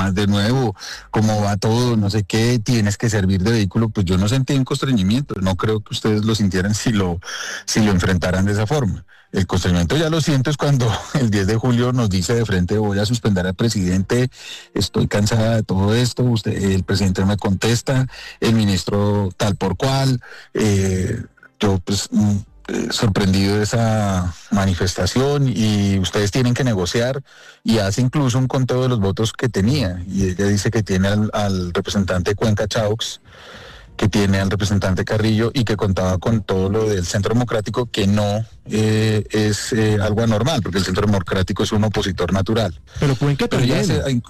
además de nuevo, cómo va todo, no sé qué, tienes que servir de vehículo, pues yo no sentí un constreñimiento, no creo que ustedes lo sintieran si lo enfrentaran de esa forma. El constreñimiento ya lo siento es cuando el 10 de julio nos dice de frente: voy a suspender al presidente, estoy cansada de todo esto, el presidente me contesta, el ministro tal por cual, yo pues sorprendido de esa manifestación, y ustedes tienen que negociar, y hace incluso un conteo de los votos que tenía, y ella dice que tiene al representante Cuenca Chaux, que tiene al representante Carrillo, y que contaba con todo lo del Centro Democrático, que no es algo anormal, porque el Centro Democrático es un opositor natural. Pero Cuenca también.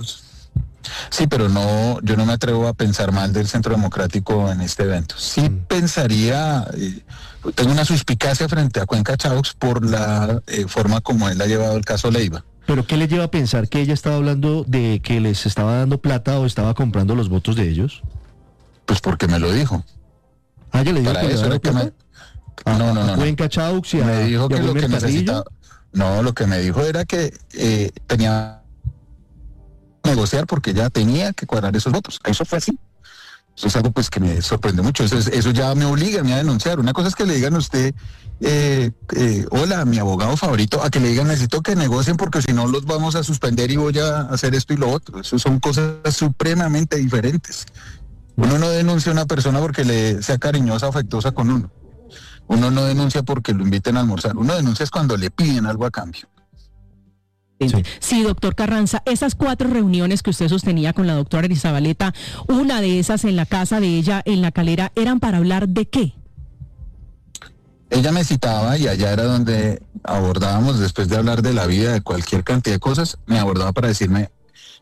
Sí, pero no, yo no me atrevo a pensar mal del Centro Democrático en este evento. Sí pensaría, tengo una suspicacia frente a Cuenca Chaux por la forma como él ha llevado el caso Leiva. ¿Pero qué le lleva a pensar que ella estaba hablando de que les estaba dando plata o estaba comprando los votos de ellos? Pues porque me lo dijo. ¿Ah, ya le dijo Para que eso le era que me... No. Cuenca Chaux y a, me dijo y a que lo Wilmer que Carrillo? necesitaba... No, lo que me dijo era que tenía negociar porque ya tenía que cuadrar esos votos. Eso fue así. Eso es algo pues que me sorprende mucho. Eso ya me obliga a mí a denunciar. Una cosa es que le digan a usted, hola, mi abogado favorito, a que le digan: necesito que negocien porque si no los vamos a suspender y voy a hacer esto y lo otro. Eso son cosas supremamente diferentes. Uno no denuncia a una persona porque le sea cariñosa, afectuosa con uno. Uno no denuncia porque lo inviten a almorzar. Uno denuncia es cuando le piden algo a cambio. Sí, doctor Carranza, esas 4 reuniones que usted sostenía con la doctora Arizabaleta, una de esas en la casa de ella, en La Calera, ¿eran para hablar de qué? Ella me citaba y allá era donde abordábamos, después de hablar de la vida, de cualquier cantidad de cosas, me abordaba para decirme: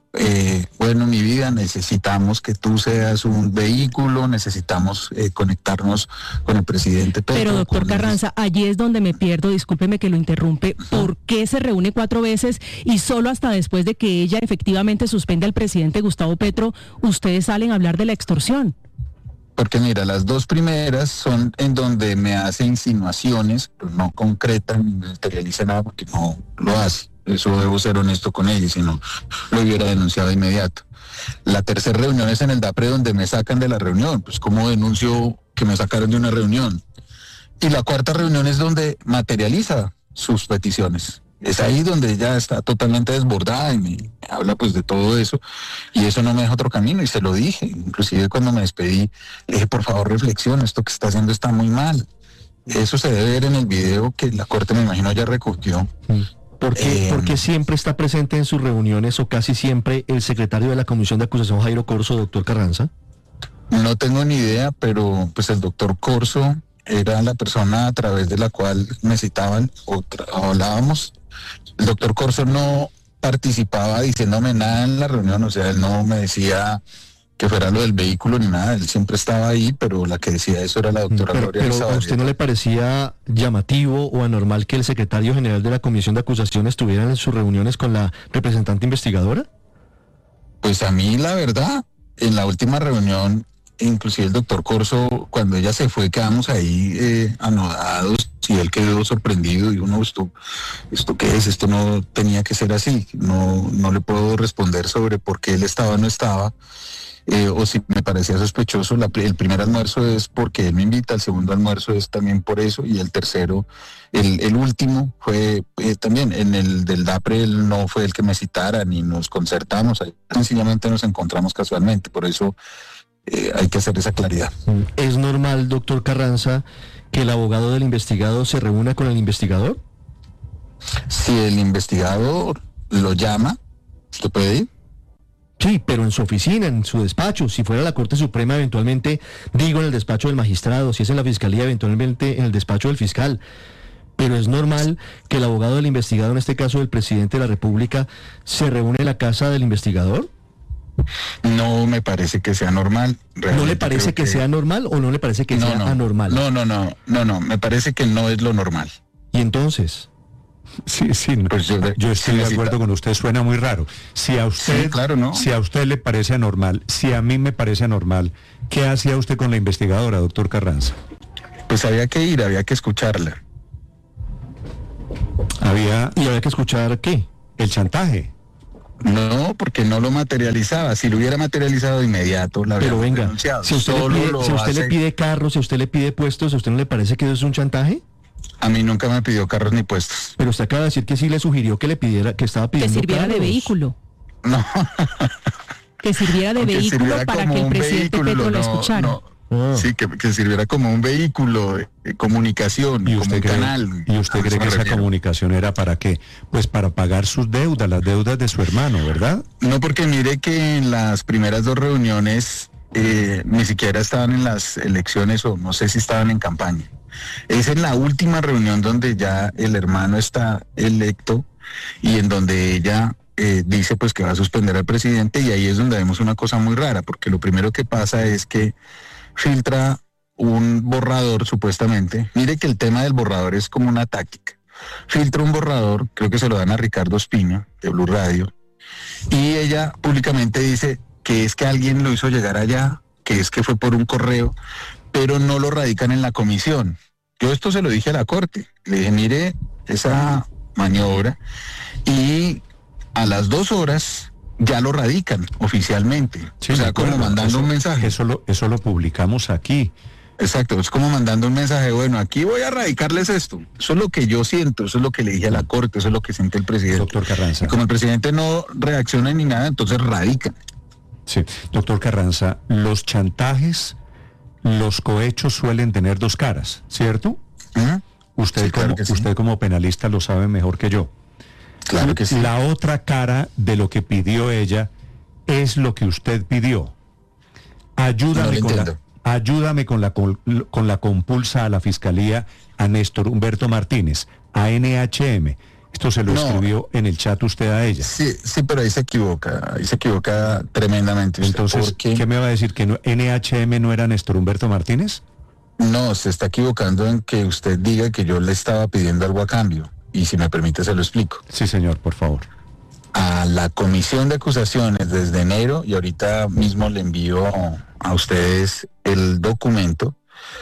bueno, mi vida, necesitamos que tú seas un vehículo, necesitamos conectarnos con el presidente Petro. Pero doctor Carranza, allí es donde me pierdo, discúlpeme que lo interrumpe. ¿Por qué se reúne 4 veces y solo hasta después de que ella efectivamente suspende al presidente Gustavo Petro, ustedes salen a hablar de la extorsión? Porque mira, las 2 primeras son en donde me hace insinuaciones, pero no concreta ni materializa nada, porque no lo hace. Eso debo ser honesto con ella, si no lo hubiera denunciado de inmediato. La tercera reunión es en el DAPRE, donde me sacan de la reunión. Pues ¿cómo denuncio que me sacaron de una reunión? Y la 4ª reunión es donde materializa sus peticiones. Es ahí donde ella está totalmente desbordada y me habla pues de todo eso, y eso no me deja otro camino, y se lo dije. Inclusive cuando me despedí, le dije: por favor, reflexiona, esto que está haciendo está muy mal. Eso se debe ver en el video que la Corte, me imagino, ya recogió. ¿Por qué siempre está presente en sus reuniones, o casi siempre, el secretario de la Comisión de Acusación, Jairo Corzo, doctor Carranza? No tengo ni idea, pero pues el doctor Corzo era la persona a través de la cual me citaban o hablábamos. El doctor Corzo no participaba diciéndome nada en la reunión, o sea, él no me decía que fuera lo del vehículo ni nada, él siempre estaba ahí, pero la que decía eso era la doctora Gloria Pero Arizabaleta. ¿a usted no le parecía llamativo o anormal que el secretario general de la Comisión de Acusación estuviera en sus reuniones con la representante investigadora? Pues a mí, la verdad, en la última reunión, inclusive el doctor Corzo, cuando ella se fue, quedamos ahí anodados, y él quedó sorprendido, y uno, ¿esto qué es? Esto no tenía que ser así. No le puedo responder sobre por qué él estaba o no estaba, o si me parecía sospechoso. El primer almuerzo es porque él me invita, el segundo almuerzo es también por eso, y el tercero, el último, fue también en el del DAPRE. Él no fue el que me citara, ni nos concertamos, ahí sencillamente nos encontramos casualmente, por eso hay que hacer esa claridad. ¿Es normal, doctor Carranza, que el abogado del investigado se reúna con el investigador? Si el investigador lo llama, ¿usted puede ir? Sí, pero en su oficina, en su despacho. Si fuera la Corte Suprema, eventualmente, digo, en el despacho del magistrado. Si es en la Fiscalía, eventualmente en el despacho del fiscal. Pero es normal que el abogado del investigado, en este caso del presidente de la República, se reúne en la casa del investigador. No me parece que sea normal. ¿No le parece que sea normal o no le parece que sea anormal? No, me parece que no es lo normal. ¿Y entonces? Sí, pues yo estoy de acuerdo con usted, suena muy raro. Si a usted, sí, claro, ¿no? Si a usted le parece anormal, si a mí me parece anormal, ¿qué hacía usted con la investigadora, doctor Carranza? Pues había que ir, había que escucharla. ¿Y había que escuchar qué? El chantaje. No, porque no lo materializaba. Si lo hubiera materializado de inmediato, la habría Pero venga, denunciado. si a usted, si a usted le pide carros, si a usted le pide puestos, ¿a usted no le parece que eso es un chantaje? A mí nunca me pidió carros ni puestos. Pero usted acaba de decir que sí le sugirió que le pidiera, que estaba pidiendo Que sirviera carros. de vehículo. No. Que sirviera de Aunque vehículo sirviera para como que el un presidente vehículo, Petro lo no, escuchara. no. Ah. Sí, que sirviera como un vehículo, comunicación, ¿Y como usted un cree, canal. ¿y usted A cree eso que me esa refiero. comunicación era para qué? Pues para pagar sus deudas, las deudas de su hermano, ¿verdad? No, porque mire que en las primeras 2 reuniones ni siquiera estaban en las elecciones o no sé si estaban en campaña. Es en la última reunión donde ya el hermano está electo y en donde ella dice pues que va a suspender al presidente, y ahí es donde vemos una cosa muy rara, porque lo primero que pasa es que filtra un borrador supuestamente. Mire que el tema del borrador es como una táctica. Filtra un borrador, creo que se lo dan a Ricardo Ospina de Blue Radio, y ella públicamente dice que es que alguien lo hizo llegar allá, que es que fue por un correo, pero no lo radican en la comisión. Yo esto se lo dije a la Corte, le dije, mire esa maniobra, y a las 2 horas ya lo radican oficialmente. Sí, o sea, de acuerdo. como mandando un mensaje. Eso lo publicamos aquí. Exacto, es como mandando un mensaje, bueno, aquí voy a radicarles esto. Eso es lo que yo siento, eso es lo que le dije a la Corte, eso es lo que siente el presidente. Doctor Carranza. Y como el presidente no reacciona ni nada, entonces radican. Sí, doctor Carranza, los chantajes, los cohechos suelen tener 2 caras, ¿cierto? ¿Mm? Usted, Sí, claro como, que sí. usted como penalista lo sabe mejor que yo. Claro que sí. La otra cara de lo que pidió ella es lo que usted pidió. Ayúdame, No lo entiendo. ayúdame con la compulsa a la Fiscalía a Néstor Humberto Martínez, a NHM. Esto se lo No. escribió en el chat usted a ella. Sí, pero ahí se equivoca tremendamente. usted, Entonces, porque ¿qué me va a decir? ¿Que NHM no era Néstor Humberto Martínez? no, se está equivocando en que usted diga que yo le estaba pidiendo algo a cambio. Y si me permite se lo explico. Sí, señor, por favor. A la comisión de acusaciones desde enero, y ahorita mismo le envío a ustedes el documento,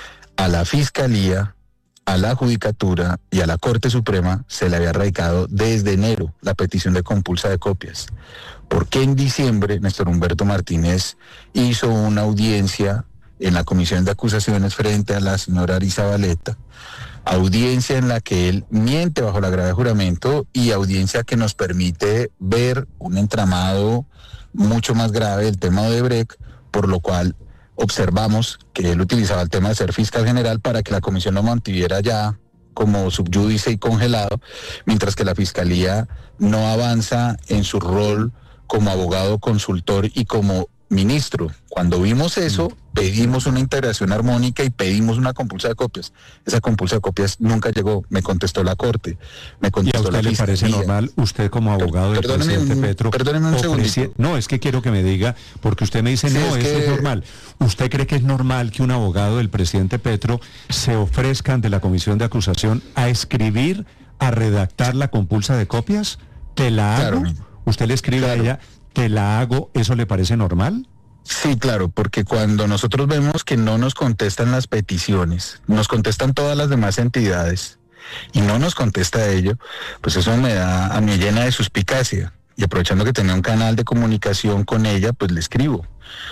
a la Fiscalía, a la Judicatura y a la Corte Suprema se le había radicado desde enero la petición de compulsa de copias. Porque en diciembre Néstor Humberto Martínez hizo una audiencia en la comisión de acusaciones frente a la señora Arizabaleta, audiencia en la que él miente bajo la grave juramento y audiencia que nos permite ver un entramado mucho más grave del tema de Odebrecht, por lo cual observamos que él utilizaba el tema de ser fiscal general para que la comisión lo mantuviera ya como subyúdice y congelado, mientras que la Fiscalía no avanza en su rol como abogado consultor y como ministro. Cuando vimos eso, pedimos una integración armónica y pedimos una compulsa de copias. Esa compulsa de copias nunca llegó, me contestó la Corte, me ¿Y a contestó la usted le parece Fiscalía. normal, usted como abogado del Perdóneme presidente un- Petro? perdóneme un segundito. No, es que quiero que me diga, porque usted me dice, Sí, no, es eso que- es normal. ¿Usted cree que es normal que un abogado del presidente Petro se ofrezca ante la comisión de acusación a escribir, a redactar la compulsa de copias? ¿Te la hago? Claro, ¿Usted le escribe claro. a ella, te la hago, eso le parece normal? Sí, claro, porque cuando nosotros vemos que no nos contestan las peticiones, nos contestan todas las demás entidades y no nos contesta ello, pues eso a mí llena de suspicacia. Y aprovechando que tenía un canal de comunicación con ella, pues le escribo.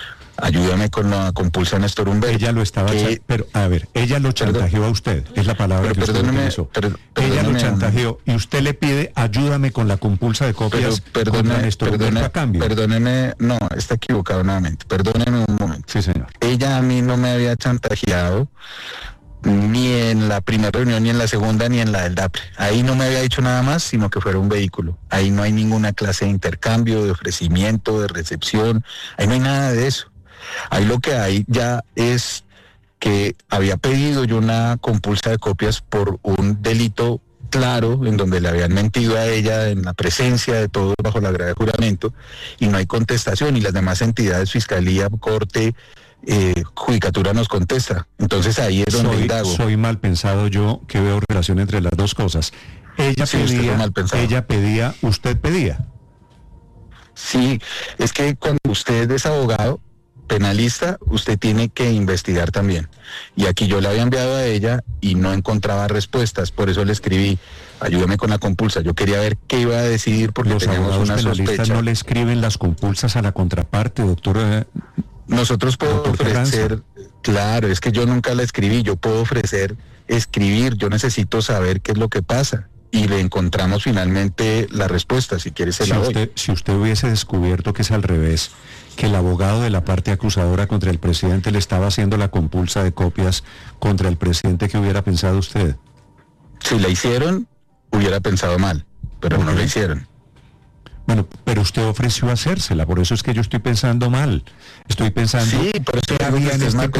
Ayúdame con la compulsa Néstor Humberto. Ella lo estaba... que- Pero, a ver, ella lo chantajeó a usted, es la palabra Pero que usted perdóneme, utilizó. pero- Ella lo perdóneme, chantajeó y usted le pide, ayúdame con la compulsa de copias contra Néstor Humberto a cambio. perdóneme, no, está equivocado nuevamente. Perdóneme un momento. Sí, señor. Ella a mí no me había chantajeado ni en la primera reunión, ni en la segunda, ni en la del DAPRE. Ahí no me había dicho nada más, sino que fuera un vehículo. Ahí no hay ninguna clase de intercambio, de ofrecimiento, de recepción. Ahí no hay nada de eso. Ahí lo que hay ya es que había pedido yo una compulsa de copias por un delito claro, en donde le habían mentido a ella en la presencia de todos bajo la grave juramento, y no hay contestación, y las demás entidades, Fiscalía, Corte, Judicatura nos contesta. Entonces ahí es donde indago. Soy mal pensado yo que veo relación entre las dos cosas. Ella Sí, usted fue mal pensado. pedía, usted pedía. Sí, es que cuando usted es abogado penalista, usted tiene que investigar también. Y aquí yo le había enviado a ella y no encontraba respuestas, por eso le escribí, ayúdame con la compulsa. Yo quería ver qué iba a decidir porque Los teníamos abogados una penalistas sospecha. no le escriben las compulsas a la contraparte, doctor. Nosotros podemos Doctor ofrecer, claro, es que yo nunca la escribí, yo puedo ofrecer escribir, yo necesito saber qué es lo que pasa. Y le encontramos finalmente la respuesta, si quiere se la doy. Si usted hubiese descubierto que es al revés, que el abogado de la parte acusadora contra el presidente le estaba haciendo la compulsa de copias contra el presidente, ¿qué hubiera pensado usted? Si la hicieron, hubiera pensado mal, pero no la hicieron. Bueno, pero usted ofreció hacérsela, por eso es que yo estoy pensando mal. Estoy pensando Sí, pero que había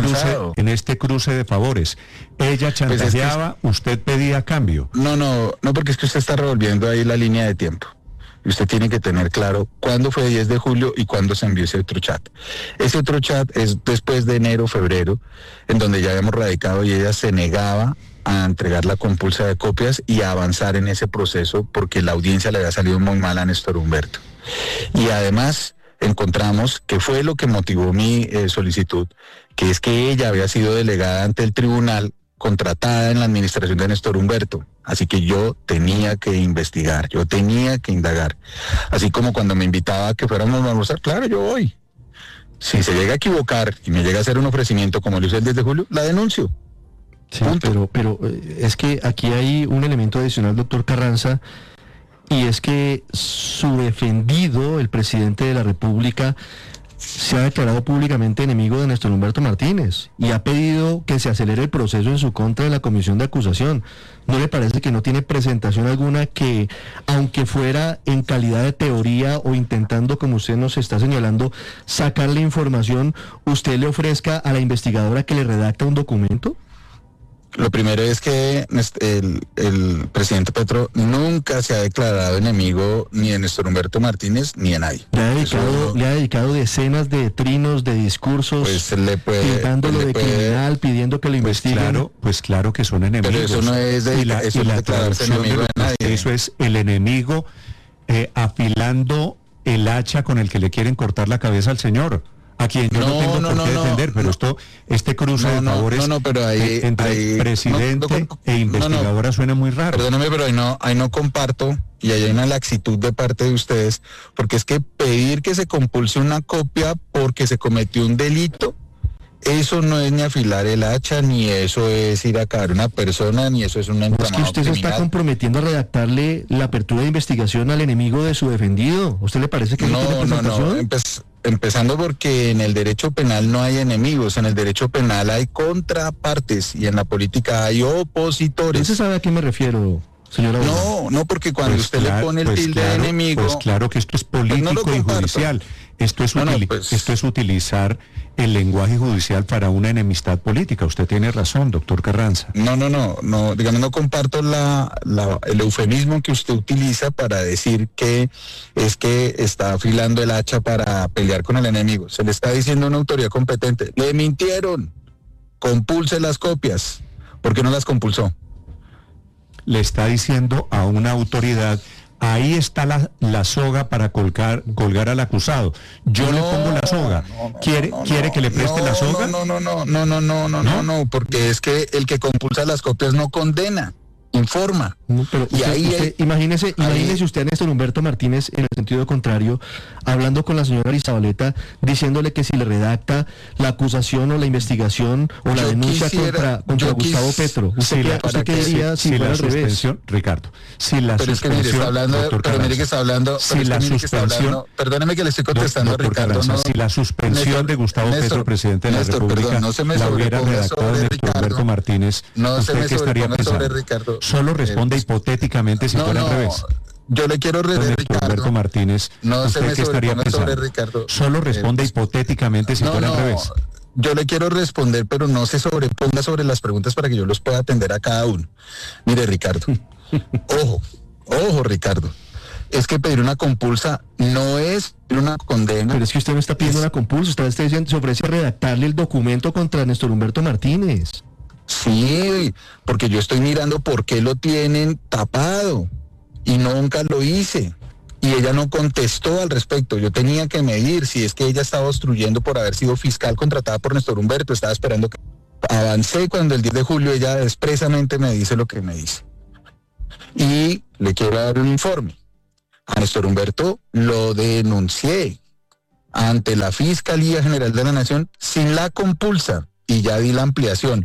en este cruce de favores. Ella chantajeaba, usted pedía cambio. No, porque es que usted está revolviendo ahí la línea de tiempo. Y usted tiene que tener claro cuándo fue 10 de julio y cuándo se envió ese otro chat. Ese otro chat es después de enero, febrero, en donde ya habíamos radicado y ella se negaba a entregar la compulsa de copias y a avanzar en ese proceso porque la audiencia le había salido muy mal a Néstor Humberto. Y además encontramos que fue lo que motivó mi solicitud, que es que ella había sido delegada ante el tribunal, contratada en la administración de Néstor Humberto. Así que yo tenía que investigar, yo tenía que indagar. Así como cuando me invitaba a que fuéramos a almorzar, claro, yo voy. Si se llega a equivocar y me llega a hacer un ofrecimiento como lo hice el 10 de julio, la denuncio. Sí, pero es que aquí hay un elemento adicional, doctor Carranza, y es que su defendido, el presidente de la República, se ha declarado públicamente enemigo de Néstor Humberto Martínez y ha pedido que se acelere el proceso en su contra de la comisión de acusación. ¿No le parece que no tiene presentación alguna que, aunque fuera en calidad de teoría o intentando, como usted nos está señalando, sacarle información, usted le ofrezca a la investigadora que le redacta un documento? Lo primero es que el presidente Petro nunca se ha declarado enemigo ni de Néstor Humberto Martínez ni de nadie. Le ha dedicado decenas de trinos, de discursos, pintándolo de criminal, pidiendo que lo investiguen. Pues claro que son enemigos. Pero eso no es declararse enemigo de nadie. Eso es el enemigo afilando el hacha con el que le quieren cortar la cabeza al señor. A quien yo no tengo por qué defender, pero este cruce de favores pero entre presidente e investigadora suena muy raro. Perdóname, pero ahí no comparto, y ahí hay una laxitud de parte de ustedes, porque es que pedir que se compulse una copia porque se cometió un delito, eso no es ni afilar el hacha, ni eso es ir a caer una persona, ni eso es un entramado criminal. Es que usted se está comprometiendo a redactarle la apertura de investigación al enemigo de su defendido. ¿Usted le parece que no tiene presentación? Empezando porque en el derecho penal no hay enemigos, en el derecho penal hay contrapartes y en la política hay opositores. ¿Usted sabe a qué me refiero, señora? No, porque cuando usted le pone el tilde de enemigo... Pues claro que esto es político y judicial. Esto es utilizar el lenguaje judicial para una enemistad política. Usted tiene razón, doctor Carranza. No, digamos, no comparto el eufemismo que usted utiliza para decir que es que está afilando el hacha para pelear con el enemigo. Se le está diciendo a una autoridad competente, le mintieron, compulse las copias. ¿Por qué no las compulsó? Le está diciendo a una autoridad, ahí está la soga para colgar al acusado. Yo le pongo la soga. ¿Quiere que le preste la soga? No, porque es que el que compulsa las copias no condena, informa. Pero imagínese usted a Néstor Humberto Martínez en el sentido contrario, hablando con la señora Arizabaleta, diciéndole que si le redacta la acusación o la investigación o la denuncia contra Gustavo Petro. ¿Usted qué diría si fuera al revés? Ricardo, si la pero suspensión... Es que mire que está hablando... Perdóneme que le estoy contestando a Ricardo. Si la suspensión de Gustavo Petro, presidente de la República, la hubiera redactado Néstor Humberto Martínez, ¿usted qué estaría pensando? Solo responde hipotéticamente si fuera al revés. Yo le quiero Ricardo. Humberto Martínez, ¿usted qué estaría pensando? Solo responde hipotéticamente si fuera al revés. Yo le quiero responder, pero no se sobreponga sobre las preguntas para que yo los pueda atender a cada uno. Mire, Ricardo, ojo, Ricardo. Es que pedir una compulsa no es una condena. Pero es que usted no está pidiendo una compulsa, usted se ofrece a redactarle el documento contra Néstor Humberto Martínez. Sí, porque yo estoy mirando por qué lo tienen tapado y nunca lo hice. Y ella no contestó al respecto. Yo tenía que medir si es que ella estaba obstruyendo por haber sido fiscal contratada por Néstor Humberto. Estaba esperando que avancé cuando el 10 de julio ella expresamente me dice lo que me dice. Y le quiero dar un informe. A Néstor Humberto lo denuncié ante la Fiscalía General de la Nación sin la compulsa y ya di la ampliación.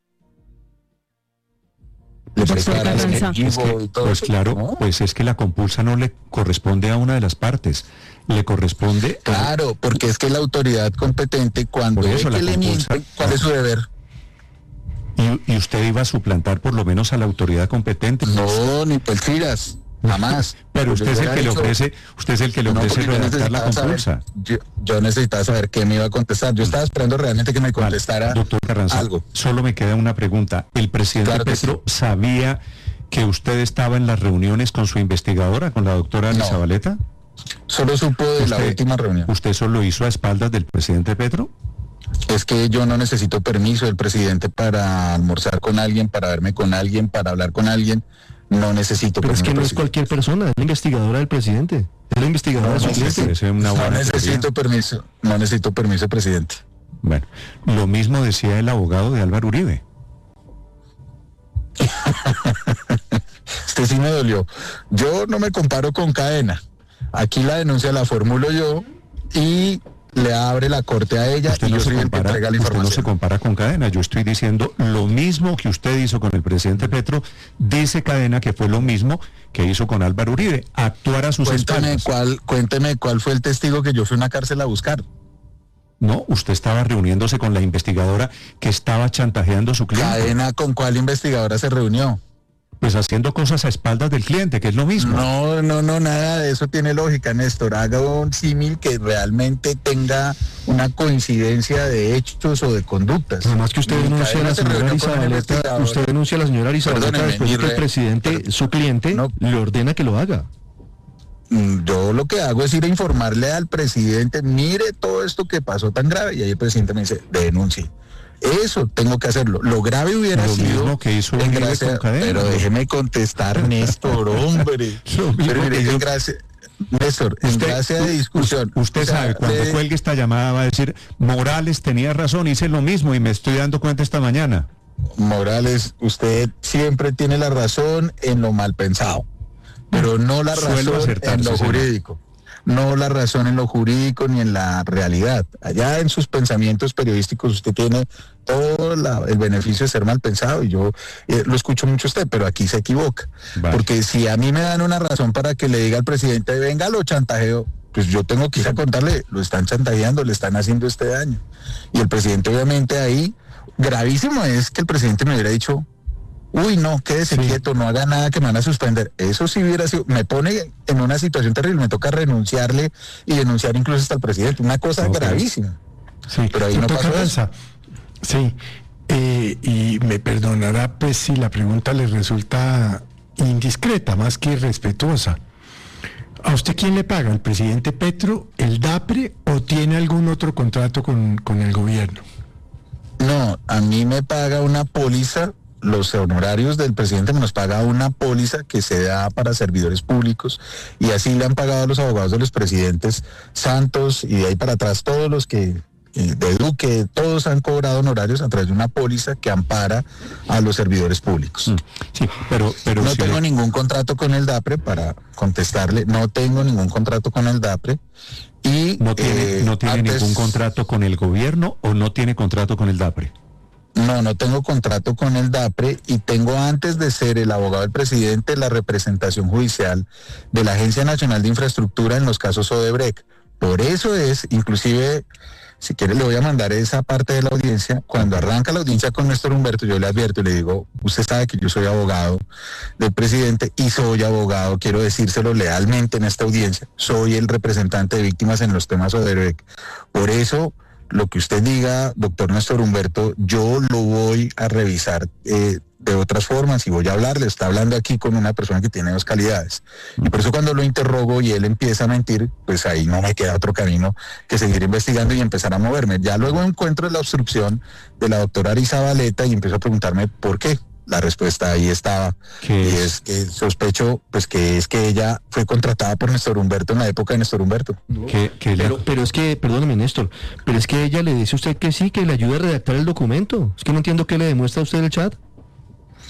Pues claro, ¿no? Pues es que la compulsa no le corresponde a una de las partes, le corresponde Claro, porque es que la autoridad competente cuando ve que le miente, ¿cuál es su deber? Y usted iba a suplantar por lo menos a la autoridad competente. No, ni pelfiras, jamás. Pero usted es el que le ofrece, redactar la compulsa. Yo necesitaba saber qué me iba a contestar. Yo estaba esperando realmente que me contestara doctor Carranza, algo. Solo me queda una pregunta. ¿El presidente Petro sabía que usted estaba en las reuniones con su investigadora, con la doctora Zabaleta? Solo supo de la última reunión. ¿Usted eso lo hizo a espaldas del presidente Petro? Es que yo no necesito permiso del presidente para almorzar con alguien, para verme con alguien, para hablar con alguien. No necesito permiso. Pero es que no es cualquier persona, es la investigadora del presidente. Es la investigadora de su cliente. No necesito permiso, no necesito permiso, presidente. Bueno, lo mismo decía el abogado de Álvaro Uribe. Este sí me dolió. Yo no me comparo con Cadena. Aquí la denuncia la formulo yo y le abre la corte a ella y yo soy el que entrega la información. Usted no se compara con Cadena. Yo estoy diciendo lo mismo que usted hizo con el presidente Petro. Dice Cadena que fue lo mismo que hizo con Álvaro Uribe. Actuar a sus espaldas. Cuénteme cuál fue el testigo que yo fui a una cárcel a buscar. No, usted estaba reuniéndose con la investigadora que estaba chantajeando a su cliente. ¿Cadena con cuál investigadora se reunió? Pues haciendo cosas a espaldas del cliente, que es lo mismo. No, nada de eso tiene lógica, Néstor. Haga un símil que realmente tenga una coincidencia de hechos o de conductas. Además que usted denuncia a la señora Zabaleta, después de que el presidente, su cliente, le ordena que lo haga. Yo lo que hago es ir a informarle al presidente, mire todo esto que pasó tan grave, y ahí el presidente me dice, denuncie. Eso tengo que hacerlo. Lo grave hubiera sido mismo que hizo en gracia, con Cadena, pero déjeme contestar, Néstor, hombre. Pero mire, en gracia, Néstor, en gracia de discusión. Usted sabe, cuando cuelgue esta llamada va a decir, Morales tenía razón, hice lo mismo y me estoy dando cuenta esta mañana. Morales, usted siempre tiene la razón en lo mal pensado, pero no la razón en lo jurídico. No la razón en lo jurídico ni en la realidad. Allá en sus pensamientos periodísticos usted tiene todo el beneficio de ser mal pensado y yo lo escucho mucho a usted, pero aquí se equivoca. Vale. Porque si a mí me dan una razón para que le diga al presidente, venga, lo chantajeo, pues yo tengo que ir a contarle, lo están chantajeando, le están haciendo este daño. Y el presidente obviamente ahí, gravísimo es que el presidente me hubiera dicho, uy, no, quédese quieto, no haga nada que me van a suspender. Eso sí hubiera sido, me pone en una situación terrible, me toca renunciarle y denunciar incluso hasta el presidente, una cosa gravísima. Sí, pero ahí no pasó eso. Sí, y me perdonará pues si la pregunta le resulta indiscreta, más que irrespetuosa. ¿A usted quién le paga? ¿El presidente Petro, el DAPRE o tiene algún otro contrato con el gobierno? No, a mí me paga una póliza. Los honorarios del presidente me los paga una póliza que se da para servidores públicos y así le han pagado a los abogados de los presidentes Santos y de ahí para atrás todos los que de Duque, todos han cobrado honorarios a través de una póliza que ampara a los servidores públicos. Sí, pero no si tengo ningún contrato con el DAPRE, para contestarle, no tengo ningún contrato con el DAPRE. Y ¿No tiene ningún contrato con el gobierno o no tiene contrato con el DAPRE? No tengo contrato con el DAPRE y tengo, antes de ser el abogado del presidente, la representación judicial de la Agencia Nacional de Infraestructura en los casos Odebrecht. Por eso es, inclusive, si quiere le voy a mandar esa parte de la audiencia. Cuando arranca la audiencia con Néstor Humberto, yo le advierto y le digo, usted sabe que yo soy abogado del presidente y soy abogado, quiero decírselo lealmente en esta audiencia, soy el representante de víctimas en los temas Odebrecht. Por eso, lo que usted diga, doctor Néstor Humberto, yo lo voy a revisar de otras formas y voy a hablarle. Está hablando aquí con una persona que tiene dos calidades. Y por eso cuando lo interrogo y él empieza a mentir, pues ahí no me queda otro camino que seguir investigando y empezar a moverme. Ya luego encuentro la obstrucción de la doctora Zabaleta y empiezo a preguntarme por qué. La respuesta ahí estaba, y es que sospecho pues que es que ella fue contratada por Néstor Humberto en la época de Néstor Humberto. Pero es que, perdóneme Néstor, pero es que ella le dice a usted que sí, que le ayude a redactar el documento. Es que no entiendo qué le demuestra a usted en el chat.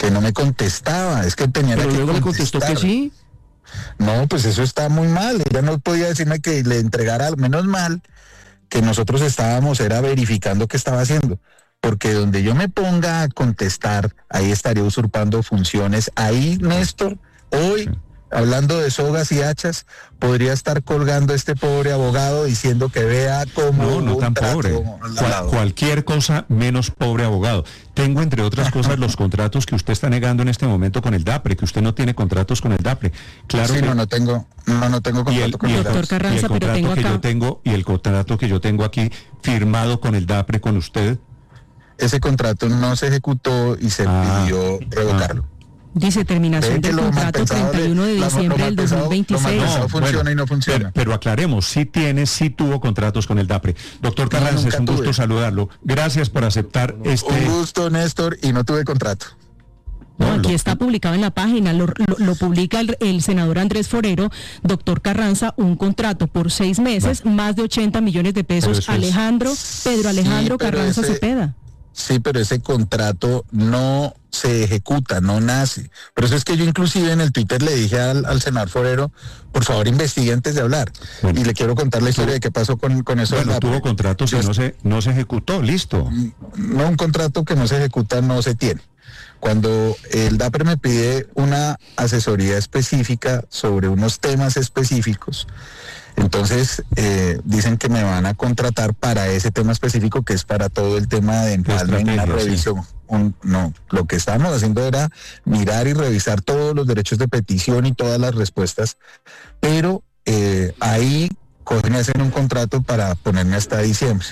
que no me contestaba, es que tenía pero que luego le contestó que sí. No, pues eso está muy mal, ella no podía decirme que le entregara, menos mal que nosotros era verificando qué estaba haciendo, porque donde yo me ponga a contestar, ahí estaría usurpando funciones, ahí Néstor, hoy, hablando de sogas y hachas, podría estar colgando a este pobre abogado diciendo que vea cómo... No tan pobre. Cualquier cosa menos pobre abogado. Tengo, entre otras cosas, los contratos que usted está negando en este momento con el DAPRE, que usted no tiene contratos con el DAPRE. Claro sí, que... no tengo contrato con el DAPRE. Doctor Carranza, pero tengo acá... Y el contrato que yo tengo aquí firmado con el DAPRE, con usted. Ese contrato no se ejecutó y se pidió revocarlo. Dice terminación del contrato 31 de diciembre del 2026. No funciona y no funciona. Pero aclaremos, sí tuvo contratos con el DAPRE. Doctor Carranza, es un gusto saludarlo. Gracias por aceptar este... Un gusto, Néstor, y no tuve contrato. No, aquí está publicado en la página, lo publica el senador Andrés Forero, doctor Carranza, un contrato por 6 meses, más de 80 millones de pesos, Pedro Alejandro Carranza Cepeda. Sí, pero ese contrato no se ejecuta, no nace. Por eso es que yo inclusive en el Twitter le dije al senador Forero, por favor investigue antes de hablar. Bueno, y le quiero contar la historia de qué pasó con eso. Bueno, tuvo contratos y no se ejecutó, listo. No, un contrato que no se ejecuta no se tiene. Cuando el DAPRE me pide una asesoría específica sobre unos temas específicos, entonces dicen que me van a contratar para ese tema específico, que es para todo el tema de empalme en la revisión. No, lo que estábamos haciendo era mirar y revisar todos los derechos de petición y todas las respuestas, pero ahí cogen y hacen un contrato para ponerme hasta diciembre.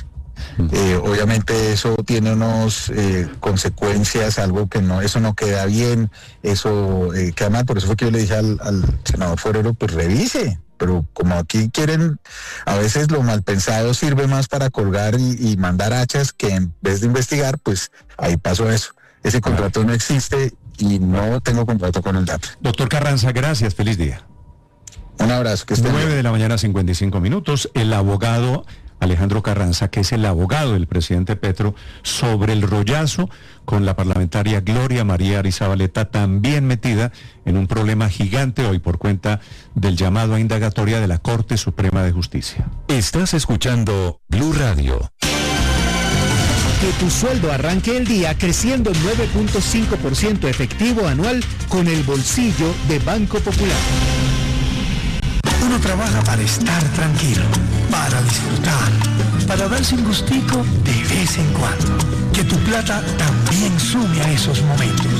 Obviamente eso tiene unos consecuencias, algo que eso no queda bien, eso queda mal. Por eso fue que yo le dije al senador Forero, pues revise, pero como aquí quieren, a veces lo mal pensado sirve más para colgar y mandar hachas que en vez de investigar, pues ahí pasó eso. Ese contrato no existe y no tengo contrato con el DAPRE. Doctor Carranza, gracias, feliz día. Un abrazo, que esté 9 de la mañana, 55 minutos. El abogado Alejandro Carranza, que es el abogado del presidente Petro, sobre el rollazo con la parlamentaria Gloria María Arizabaleta, también metida en un problema gigante hoy por cuenta del llamado a indagatoria de la Corte Suprema de Justicia. Estás escuchando Blue Radio. Que tu sueldo arranque el día creciendo 9.5% efectivo anual con el bolsillo de Banco Popular. Uno trabaja para estar tranquilo, para disfrutar, para darse un gustico de vez en cuando. Que tu plata también sume a esos momentos.